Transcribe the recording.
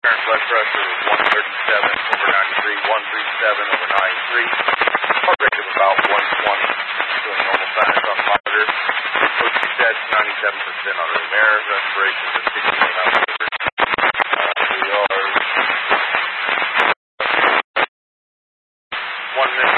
Current blood pressure is 137/93, 137/93. Heart rate of about 120. Doing normal signs on the monitor. O2 stats 97% on room air. Respiration is 68 millimeters. We are 1 minute.